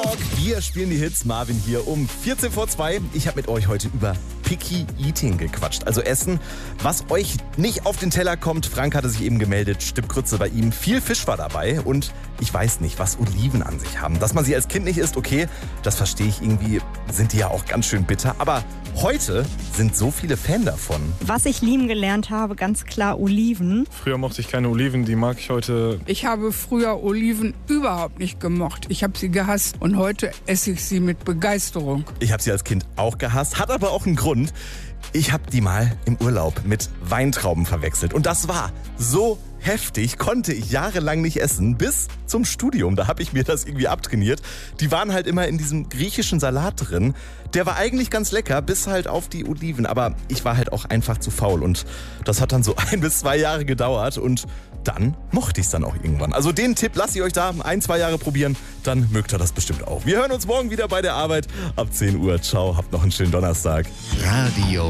Rock. Wir spielen die Hits. Marvin hier um 14 vor 2. Ich habe mit euch heute über Picky Eating gequatscht. Also Essen, was euch nicht auf den Teller kommt. Frank hatte sich eben gemeldet, Stippgrütze bei ihm. Viel Fisch war dabei und ich weiß nicht, was Oliven an sich haben. Dass man sie als Kind nicht isst, okay, das verstehe ich irgendwie. Sind die ja auch ganz schön bitter. Aber heute sind so viele Fan davon. Was ich lieben gelernt habe, ganz klar Oliven. Früher mochte ich keine Oliven, die mag ich heute. Ich habe früher Oliven überhaupt nicht gemocht. Ich habe sie gehasst und heute esse ich sie mit Begeisterung. Ich habe sie als Kind auch gehasst, hat aber auch einen Grund. Ich habe die mal im Urlaub mit Weintrauben verwechselt und das war so heftig, konnte ich jahrelang nicht essen, bis zum Studium. Da habe ich mir das irgendwie abtrainiert. Die waren halt immer in diesem griechischen Salat drin. Der war eigentlich ganz lecker, bis halt auf die Oliven. Aber ich war halt auch einfach zu faul und das hat dann so 1 bis 2 Jahre gedauert und dann mochte ich es dann auch irgendwann. Also den Tipp lasse ich euch da 1, 2 Jahre probieren, dann mögt ihr das bestimmt auch. Wir hören uns morgen wieder bei der Arbeit ab 10 Uhr. Ciao, habt noch einen schönen Donnerstag. Radio